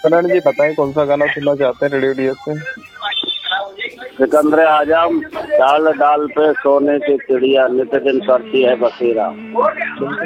करण जी बताएं कौन सा गाना सुनना चाहते हैं रेडियो डीएस से। सिकंदर आजम डाल डाल पे सोने की चिड़िया नित दिन करती है बसेरा।